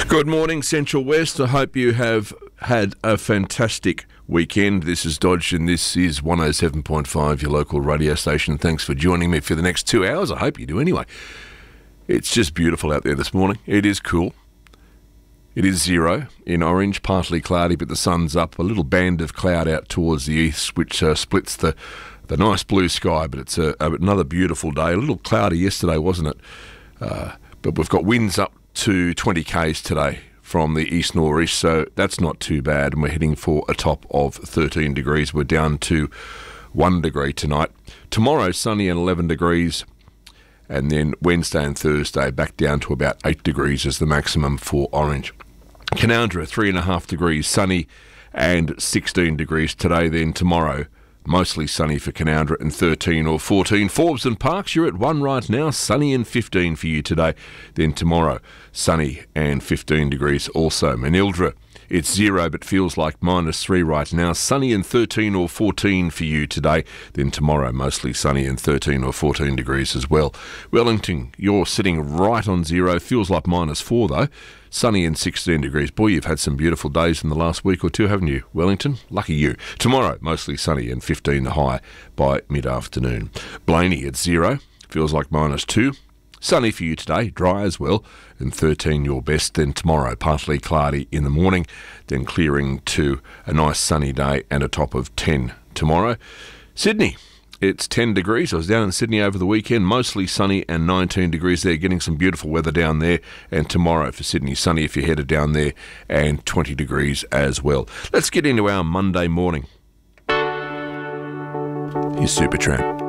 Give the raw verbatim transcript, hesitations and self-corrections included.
Good morning, Central West. I hope you have had a fantastic weekend. This is Dodge and this is one oh seven point five, your local radio station. Thanks for joining me for the next two hours. I hope you do anyway. It's just beautiful out there this morning. It is cool. It is zero in Orange, partly cloudy, but the sun's up. A little band of cloud out towards the east, which uh, splits the, the nice blue sky, but it's a, a, another beautiful day. A little cloudy yesterday, wasn't it? Uh, but we've got winds up to twenty kays today from the east-northeast, so that's not too bad, and we're heading for a top of thirteen degrees. We're down to one degree tonight. Tomorrow, sunny and eleven degrees, and then Wednesday and Thursday back down to about eight degrees as the maximum for Orange. Canowindra, three and a half degrees, sunny and sixteen degrees today. Then tomorrow, mostly sunny for Canowindra and thirteen or fourteen. Forbes and Parks, you're at one right now, sunny and fifteen for you today. Then tomorrow, sunny and fifteen degrees also. Manildra, it's zero but feels like minus three right now, sunny and thirteen or fourteen for you today. Then tomorrow, mostly sunny and thirteen or fourteen degrees as well. Wellington, you're sitting right on zero, feels like minus four though. Sunny and sixteen degrees. Boy, you've had some beautiful days in the last week or two, haven't you, Wellington? Lucky you. Tomorrow, mostly sunny and fifteen the high by mid-afternoon. Blaney at zero, feels like minus two. Sunny for you today, dry as well, and thirteen your best. Then tomorrow, partly cloudy in the morning, then clearing to a nice sunny day and a top of ten tomorrow. Sydney, it's ten degrees. I was down in Sydney over the weekend, mostly sunny and nineteen degrees there, getting some beautiful weather down there. And tomorrow for Sydney, sunny if you're headed down there, and twenty degrees as well. Let's get into our Monday morning. Here's Supertramp.